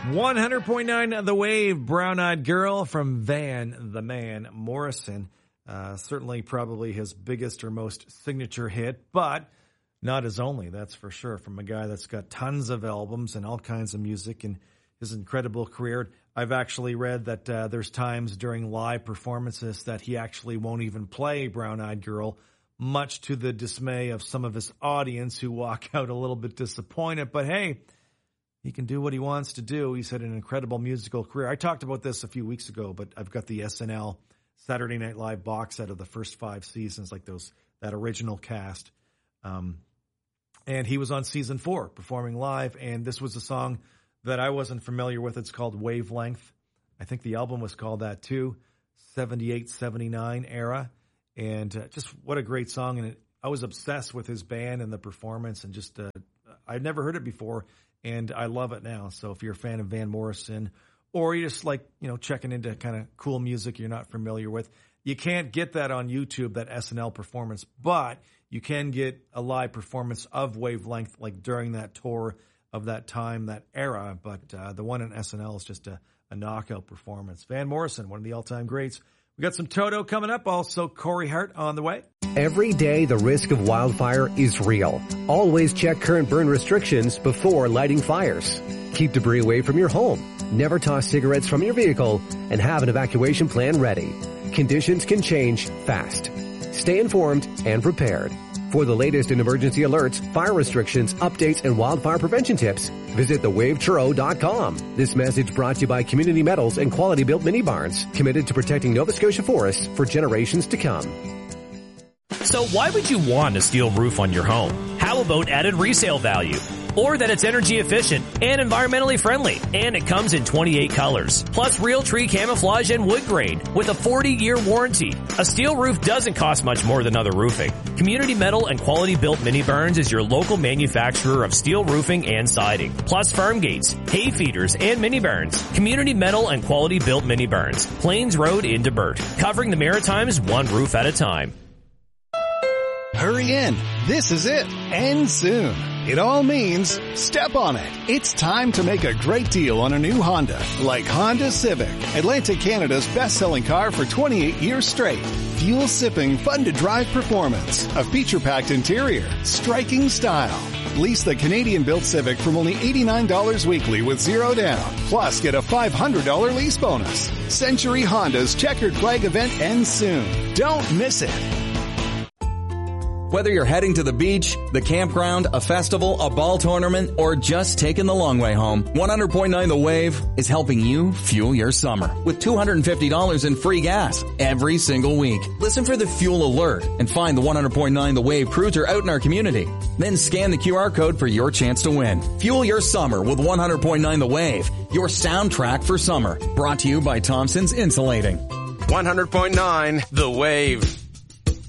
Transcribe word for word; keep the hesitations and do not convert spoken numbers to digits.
one hundred point nine The Wave, Brown Eyed Girl from Van the Man Morrison. Uh, certainly probably his biggest or most signature hit, but not his only, that's for sure, from a guy that's got tons of albums and all kinds of music and his incredible career. I've actually read that uh, there's times during live performances that he actually won't even play Brown Eyed Girl, much to the dismay of some of his audience who walk out a little bit disappointed. But hey, he can do what he wants to do. He's had an incredible musical career. I talked about this a few weeks ago, but I've got the S N L Saturday Night Live box set of the first five seasons, like those, that original cast. Um, and he was on season four performing live. And this was a song that I wasn't familiar with. It's called Wavelength. I think the album was called that too, seventy-eight, seventy-nine era. And uh, just what a great song. And it, I was obsessed with his band and the performance, and just, uh, I'd never heard it before. And I love it now. So if you're a fan of Van Morrison, or you just like, you know, checking into kind of cool music you're not familiar with, you can't get that on YouTube, that S N L performance, but you can get a live performance of Wavelength, like during that tour of that time, that era. But uh, the one in S N L is just a, a knockout performance. Van Morrison, one of the all-time greats. We got some Toto coming up. Also, Corey Hart on the way. Every day, the risk of wildfire is real. Always check current burn restrictions before lighting fires. Keep debris away from your home. Never toss cigarettes from your vehicle, and have an evacuation plan ready. Conditions can change fast. Stay informed and prepared. For the latest in emergency alerts, fire restrictions, updates, and wildfire prevention tips, visit the wave churro dot com. This message brought to you by Community Metals and Quality Built Mini Barns, committed to protecting Nova Scotia forests for generations to come. So why would you want a steel roof on your home? How about added resale value? Or that it's energy efficient and environmentally friendly, and it comes in twenty-eight colors. Plus real tree camouflage and wood grain with a forty year warranty. A steel roof doesn't cost much more than other roofing. Community Metal and Quality Built Mini Barns is your local manufacturer of steel roofing and siding, plus farm gates, hay feeders, and mini barns. Community Metal and Quality Built Mini Barns, Plains Road in Debert, covering the Maritimes one roof at a time. Hurry in. This is it. End soon. It all means step on it. It's time to make a great deal on a new Honda, like Honda Civic, Atlantic Canada's best-selling car for twenty-eight years straight. Fuel-sipping, fun-to-drive performance, a feature-packed interior, striking style. Lease the Canadian-built Civic from only eighty-nine dollars weekly with zero down. Plus, get a five hundred dollars lease bonus. Century Honda's Checkered Flag event ends soon. Don't miss it. Whether you're heading to the beach, the campground, a festival, a ball tournament, or just taking the long way home, one hundred point nine The Wave is helping you fuel your summer with two hundred fifty dollars in free gas every single week. Listen for the fuel alert and find the one hundred point nine The Wave cruiser out in our community. Then scan the Q R code for your chance to win. Fuel your summer with one hundred point nine The Wave, your soundtrack for summer. Brought to you by Thompson's Insulating. one hundred point nine The Wave.